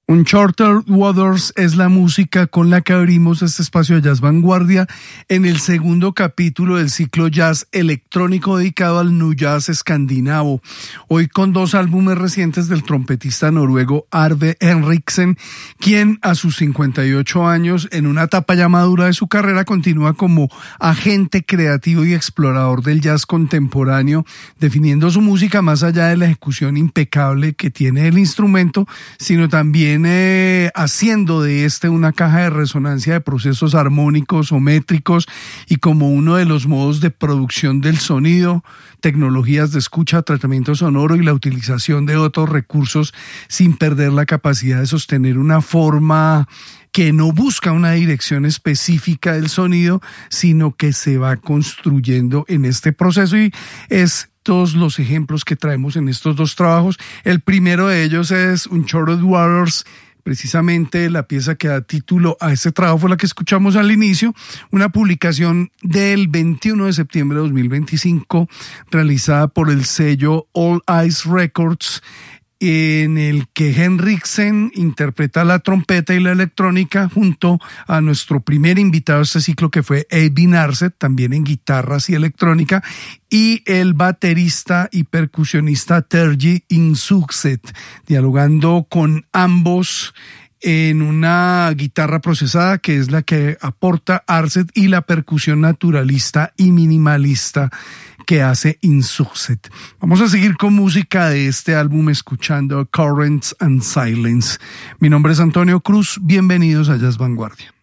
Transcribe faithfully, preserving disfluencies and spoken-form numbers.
Uncharted Waters es la música con la que abrimos este espacio de Jazz Vanguardia en el segundo capítulo del ciclo Jazz electrónico dedicado al New Jazz escandinavo. Hoy con dos álbumes recientes del trompetista noruego Arve Henriksen, quien a sus cincuenta y ocho años, en una etapa ya madura de su carrera, continúa como agente creativo y explorador del jazz contemporáneo, definiendo su música más allá de la ejecución impecable que tiene el instrumento, sino también Viene haciendo de este una caja de resonancia de procesos armónicos o métricos y como uno de los modos de producción del sonido, tecnologías de escucha, tratamiento sonoro y la utilización de otros recursos sin perder la capacidad de sostener una forma que no busca una dirección específica del sonido, sino que se va construyendo en este proceso, y es todos los ejemplos que traemos en estos dos trabajos. El primero de ellos es Uncharted Waters, precisamente la pieza que da título a este trabajo fue la que escuchamos al inicio, una publicación del veintiuno de septiembre de dos mil veinticinco realizada por el sello All Eyes Records, en el que Henriksen interpreta la trompeta y la electrónica junto a nuestro primer invitado a este ciclo, que fue Eivind Arset, también en guitarras y electrónica, y el baterista y percusionista Terji Insukset, dialogando con ambos en una guitarra procesada que es la que aporta Arset y la percusión naturalista y minimalista que hace Insukset. Vamos a seguir con música de este álbum escuchando Currents and Silence. Mi nombre es Antonio Cruz, bienvenidos a Jazz Vanguardia.